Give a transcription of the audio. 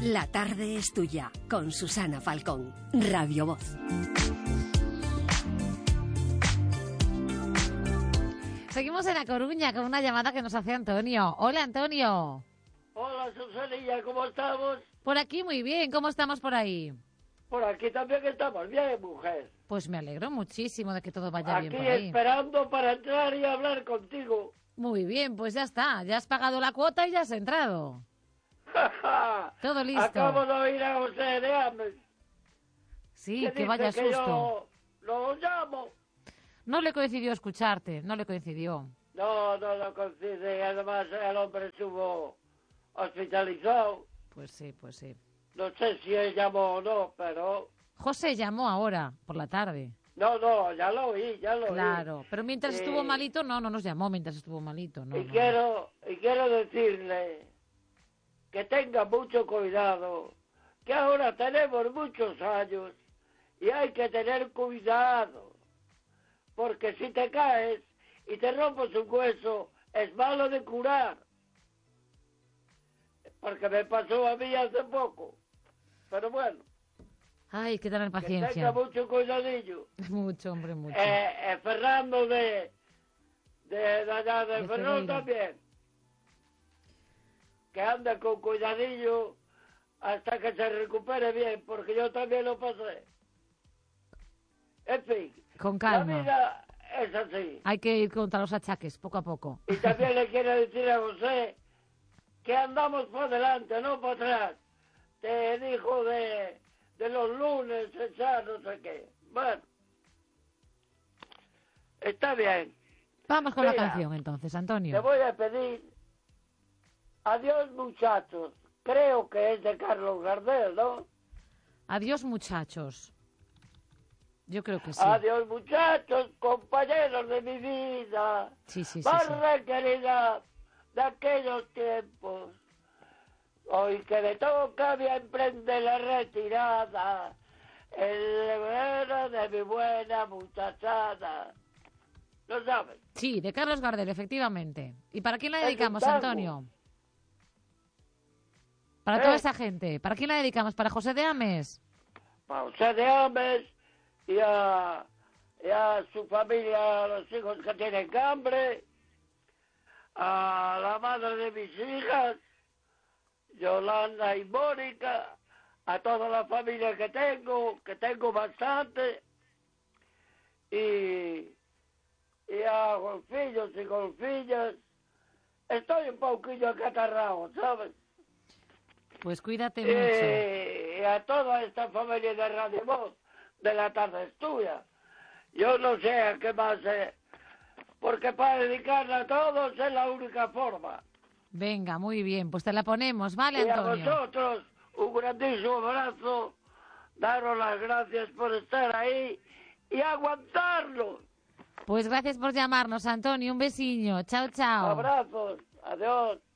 La tarde es tuya, con Susana Falcón, Radio Voz. Seguimos en La Coruña con una llamada que nos hace Antonio. Hola, Antonio. Hola, Susanilla, ¿cómo estamos? Por aquí muy bien, ¿cómo estamos por ahí? Por aquí también estamos bien, mujer. Pues me alegro muchísimo de que todo vaya bien por ahí. Aquí esperando para entrar y hablar contigo. Muy bien, pues ya está, ya has pagado la cuota y ya has entrado. Todo listo. Acabo de oír a José de Ames. Sí, que vaya susto. Yo lo llamo. No le coincidió escucharte, no le coincidió. No lo coincide. Además, el hombre estuvo hospitalizado. Pues sí. No sé si él llamó o no, pero... José llamó ahora, por la tarde. No, ya lo oí. Claro, pero mientras estuvo malito, no nos llamó mientras estuvo malito. No. Quiero decirle que tenga mucho cuidado, que ahora tenemos muchos años y hay que tener cuidado, porque si te caes y te rompes un hueso, es malo de curar, porque me pasó a mí hace poco, pero bueno. Ay, que tener paciencia. Que tenga mucho cuidadillo. Mucho, hombre, mucho. Fernando de allá de Ferrol también. Que anda con cuidadillo hasta que se recupere bien, porque yo también lo pasé. En fin, con calma. La vida es así. Hay que ir contra los achaques, poco a poco. Y también le quiero decir a José que andamos por delante, no por atrás. Te dijo de los lunes, echar no sé qué. Bueno, está bien. Vamos con la canción entonces, Antonio. Te voy a pedir Adiós, muchachos. Creo que es de Carlos Gardel, ¿no? Adiós, muchachos. Yo creo que sí. Adiós, muchachos, compañeros de mi vida. Sí. Más querida de aquellos tiempos. Hoy que me toca me emprende la retirada. El deber de mi buena muchachada. ¿Lo sabes? Sí, de Carlos Gardel, efectivamente. ¿Y para quién la dedicamos, Antonio? Para toda esa gente. ¿Para quién la dedicamos? ¿Para José de Ames? Para José de Ames y a su familia, a los hijos que tienen hambre, a la madre de mis hijas, Yolanda y Mónica, a toda la familia que tengo bastante, y a golfillos y golfillas. Estoy un poquillo acatarrado, ¿sabes? Pues cuídate mucho. Y a toda esta familia de Radio Voz, de la tarde es tuya. Yo no sé a qué más, porque para dedicarla a todos es la única forma. Venga, muy bien, pues te la ponemos, ¿vale, Antonio? Y a vosotros, un grandísimo abrazo, daros las gracias por estar ahí y aguantarlo. Pues gracias por llamarnos, Antonio, un besiño, chao. Abrazos, adiós.